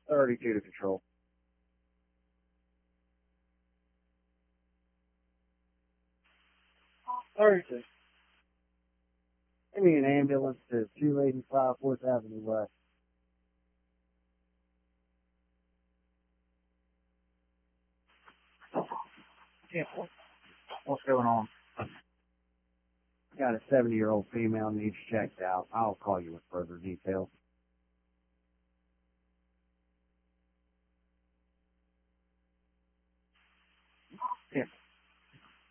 32 to control. Thursday. Give me an ambulance to 285 4th Avenue West. Yeah. What's going on? Got a 70-year-old female needs checked out. I'll call you with further details.